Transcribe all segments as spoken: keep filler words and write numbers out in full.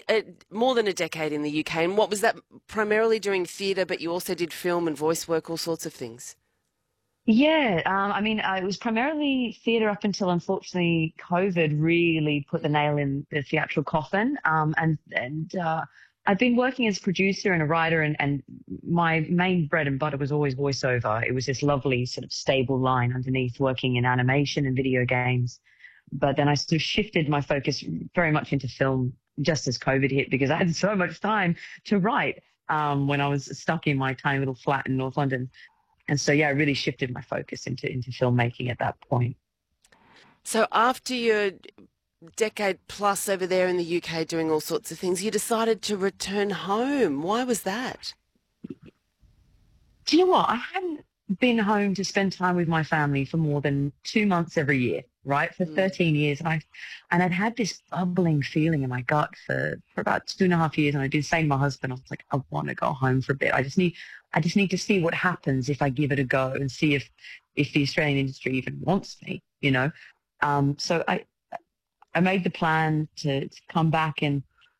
uh, more than a decade in the U K. And what was that, primarily doing theatre, but you also did film and voice work, all sorts of things? Yeah, um, I mean, uh, it was primarily theatre up until, unfortunately, COVID really put the nail in the theatrical coffin. Um, and and uh, I've been working as a producer and a writer, and, and my main bread and butter was always voiceover. It was this lovely sort of stable line underneath working in animation and video games. But then I sort of shifted my focus very much into film just as COVID hit, because I had so much time to write um, when I was stuck in my tiny little flat in North London. And so, yeah, I really shifted my focus into, into filmmaking at that point. So after your decade plus over there in the U K doing all sorts of things, you decided to return home. Why was that? Do you know what? I hadn't been home to spend time with my family for more than two months every year, right? For thirteen years. And I, and I'd had this bubbling feeling in my gut for, for about two and a half years. And I did say to my husband, I was like, I want to go home for a bit. I just need, I just need to see what happens if I give it a go and see if, if the Australian industry even wants me, you know? Um, so I, I made the plan to, to come back in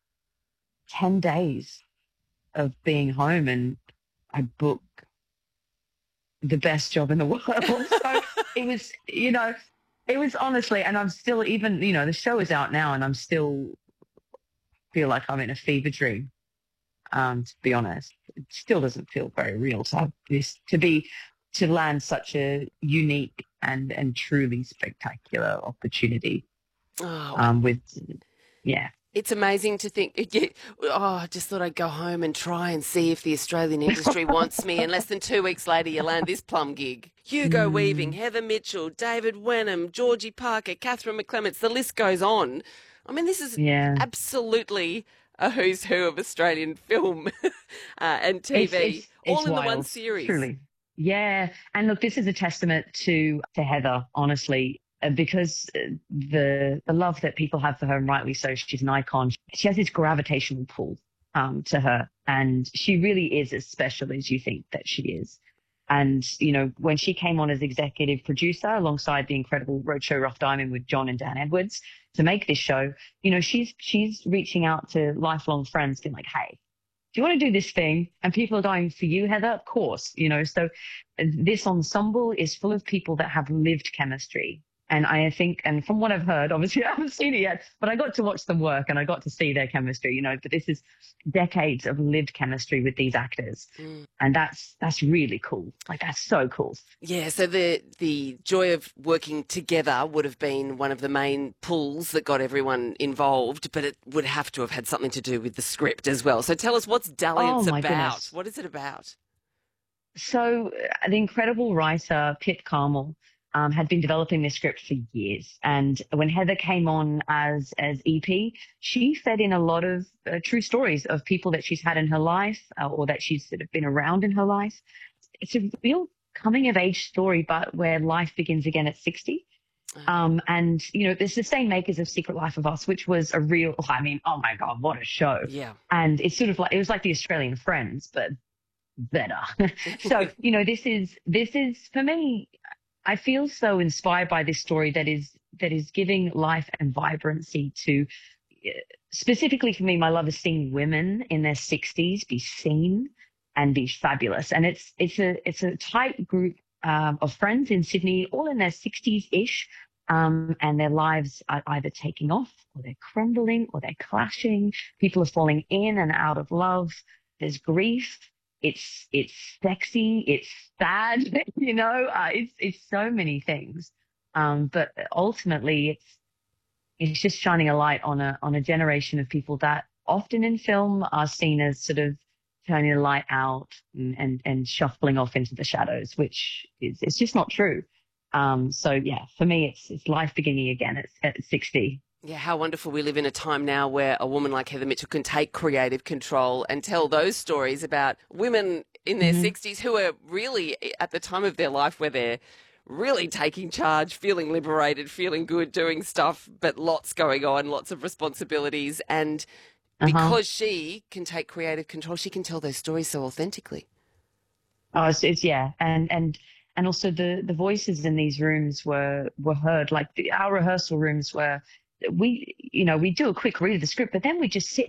ten days of being home, and I booked the best job in the world. So it was, you know, it was honestly, and I'm still even, you know, the show is out now and I'm still feel like I'm in a fever dream. Um, to be honest, it still doesn't feel very real to have this, to be, to land such a unique and, and truly spectacular opportunity. Oh, Um, with, yeah. it's amazing to think, oh, I just thought I'd go home and try and see if the Australian industry wants me. And less than two weeks later, you land this plum gig. Hugo Mm. Weaving, Heather Mitchell, David Wenham, Georgie Parker, Catherine McClements, the list goes on. I mean, this is Yeah. absolutely a who's who of Australian film uh, and T V, It's, it's, all it's in wild, the one series. Truly. Yeah. And look, this is a testament to, to Heather, honestly, uh, because uh, the, the love that people have for her, and rightly so, she's an icon. She has this gravitational pull um, to her, and she really is as special as you think that she is. And, you know, when she came on as executive producer alongside the incredible Roadshow Rough Diamond with John and Dan Edwards to make this show, you know, she's, she's reaching out to lifelong friends, being like, hey, do you want to do this thing? And people are going, for you, Heather? Of course, you know. So this ensemble is full of people that have lived chemistry. And I think, and from what I've heard, obviously I haven't seen it yet, but I got to watch them work and I got to see their chemistry, you know, but this is decades of lived chemistry with these actors. Mm. And that's, that's really cool. Like, that's so cool. Yeah, so the the joy of working together would have been one of the main pulls that got everyone involved, but it would have to have had something to do with the script as well. So tell us, what's Dalliance Oh, my about? goodness. What is it about? So uh, the incredible writer, Pip Carmel, um, had been developing this script for years. And when Heather came on as, as E P, she fed in a lot of uh, true stories of people that she's had in her life uh, or that she's sort of been around in her life. It's a real coming of age story, but where life begins again at sixty. Um, and, you know, there's the same makers of Secret Life of Us, which was a real, I mean, oh my God, what a show. Yeah. And it's sort of like, it was like the Australian Friends, but better. So, you know, this is, this is for me, I feel so inspired by this story that is, that is giving life and vibrancy to, specifically for me, my love is seeing women in their sixties be seen and be fabulous. And it's, it's a, it's a tight group um, of friends in Sydney, all in their sixties ish. Um, and their lives are either taking off or they're crumbling or they're clashing. People are falling in and out of love. There's grief. It's, it's sexy. It's sad, you know, uh, it's, it's so many things. Um, but ultimately it's, it's just shining a light on a, on a generation of people that often in film are seen as sort of turning the light out and, and, and shuffling off into the shadows, which is, it's just not true. Um, so yeah, for me, it's, it's life beginning again at, at sixty. Yeah, how wonderful we live in a time now where a woman like Heather Mitchell can take creative control and tell those stories about women in their mm-hmm. sixties who are really at the time of their life where they're really taking charge, feeling liberated, feeling good, doing stuff, but lots going on, lots of responsibilities. And uh-huh. because she can take creative control, she can tell those stories so authentically. Oh, it's, it's yeah. And, and, and also the, the voices in these rooms were, were heard, like the, our rehearsal rooms were, we, you know, we do a quick read of the script, but then we just sit and we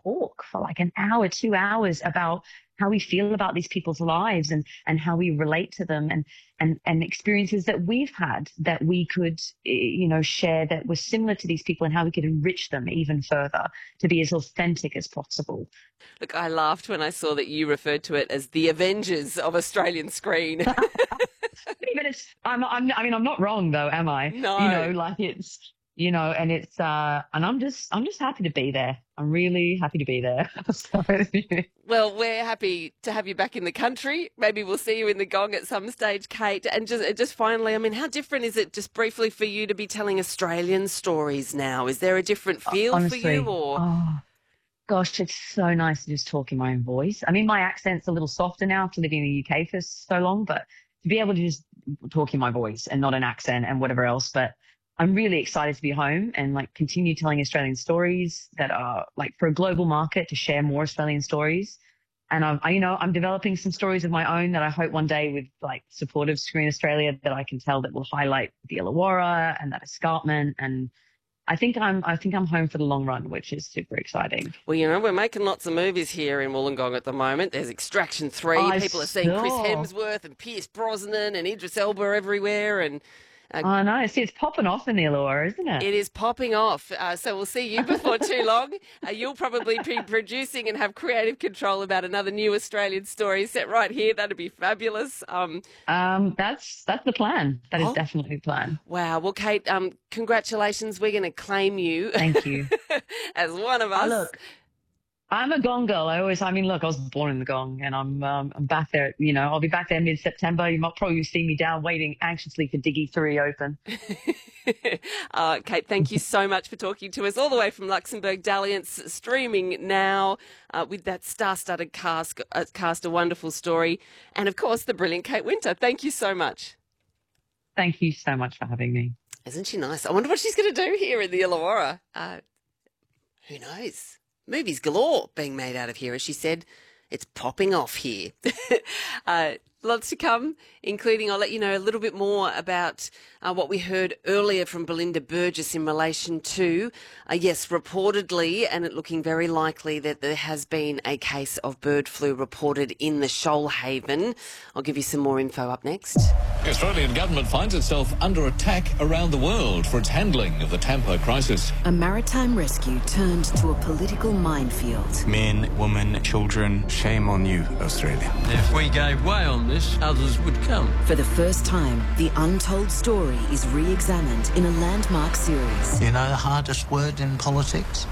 talk for like an hour, two hours about how we feel about these people's lives and, and how we relate to them and, and, and experiences that we've had that we could, you know, share that were similar to these people and how we could enrich them even further to be as authentic as possible. Look, I laughed when I saw that you referred to it as the Avengers of Australian screen. But it's, I'm, I'm, I mean, I'm not wrong though, am I? No. You know, like it's, you know, and it's, uh, and I'm just, I'm just happy to be there. I'm really happy to be there. So, well, we're happy to have you back in the country. Maybe we'll see you in the Gong at some stage, Kate. And just, just finally, I mean, how different is it just briefly for you to be telling Australian stories now? Is there a different feel Honestly, for you or? Oh, gosh, it's so nice to just talk in my own voice. I mean, my accent's a little softer now after living in the U K for so long, but to be able to just talk in my voice and not an accent and whatever else. But I'm really excited to be home and like continue telling Australian stories that are like for a global market to share more Australian stories. And I'm, I, you know, I'm developing some stories of my own that I hope one day with like support of Screen Australia that I can tell that will highlight the Illawarra and that escarpment. And I think I'm, I think I'm home for the long run, which is super exciting. Well, you know, we're making lots of movies here in Wollongong at the moment. There's Extraction three. I People are seeing saw. Chris Hemsworth and Pierce Brosnan and Idris Elba everywhere. And Uh, oh, no. See, it's popping off in the Illawarra, isn't it? It is popping off. Uh, so we'll see you before too long. Uh, you'll probably be producing and have creative control about another new Australian story set right here. That'd be fabulous. Um, um, that's that's the plan. That is oh, definitely the plan. Wow. Well, Kate, um, congratulations. We're going to claim you. Thank you. as one of us. Oh, look. I'm a Gong girl. I always, I mean, look, I was born in the Gong and I'm, um, I'm back there, you know, I'll be back there mid-September. You might probably see me down waiting anxiously for Diggy three open. uh, Kate, thank you so much for talking to us all the way from Luxembourg Dalliance, streaming now uh, with that star-studded cast, uh, cast, a wonderful story. And of course, the brilliant Kate Winter. Thank you so much. Thank you so much for having me. Isn't she nice? I wonder what she's going to do here in the Illawarra. Uh, who knows? Movies galore being made out of here. As she said, it's popping off here. uh, lots to come, including I'll let you know a little bit more about uh, what we heard earlier from Belinda Burgess in relation to, uh, yes, reportedly, and it looking very likely that there has been a case of bird flu reported in the Shoalhaven. I'll give you some more info up next. The Australian government finds itself under attack around the world for its handling of the Tampa crisis. A maritime rescue turned to a political minefield. Men, women, children, shame on you, Australia. If we gave way on this, others would come. For the first time, the untold story is re-examined in a landmark series. You know the hardest word in politics?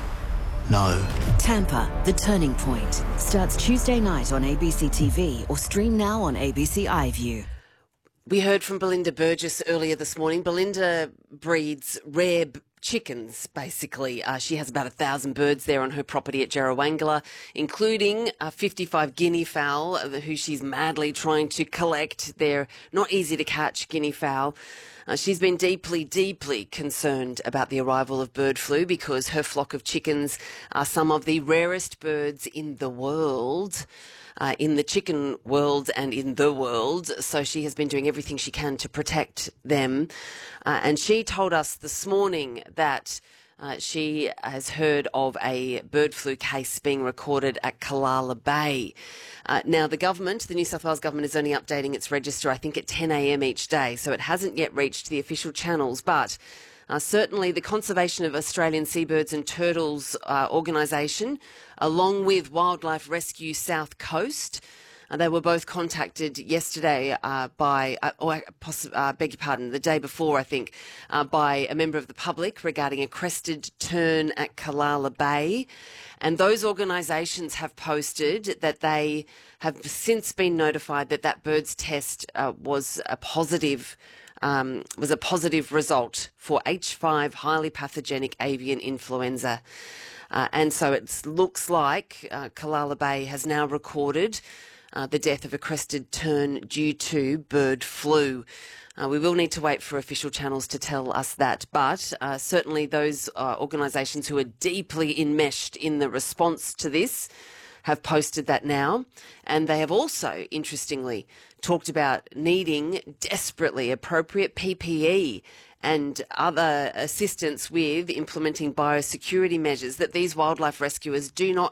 No. Tampa, The Turning Point, starts Tuesday night on A B C T V or stream now on A B C iView. We heard from Belinda Burgess earlier this morning. Belinda breeds rare b- chickens, basically. Uh, she has about a thousand birds there on her property at Jarrawangala, including uh, fifty-five guinea fowl, uh, who she's madly trying to collect. They're not easy to catch, guinea fowl. Uh, she's been deeply, deeply concerned about the arrival of bird flu because her flock of chickens are some of the rarest birds in the world. Uh, in the chicken world and in the world. So she has been doing everything she can to protect them. Uh, and she told us this morning that uh, she has heard of a bird flu case being recorded at Callala Bay. Uh, now, the government, the New South Wales government, is only updating its register, I think, at ten a.m. each day. So it hasn't yet reached the official channels, but Uh, certainly the Conservation of Australian Seabirds and Turtles uh, organisation, along with Wildlife Rescue South Coast, uh, they were both contacted yesterday uh, by, uh, or poss- uh, beg your pardon, the day before, I think, uh, by a member of the public regarding a crested tern at Callala Bay. And those organisations have posted that they have since been notified that that bird's test uh, was a positive Um, was a positive result for H five highly pathogenic avian influenza. Uh, and so it looks like uh, Callala Bay has now recorded uh, the death of a crested tern due to bird flu. Uh, we will need to wait for official channels to tell us that, but uh, certainly those uh, organisations who are deeply enmeshed in the response to this have posted that now. And they have also, interestingly, talked about needing desperately appropriate P P E and other assistance with implementing biosecurity measures that these wildlife rescuers do not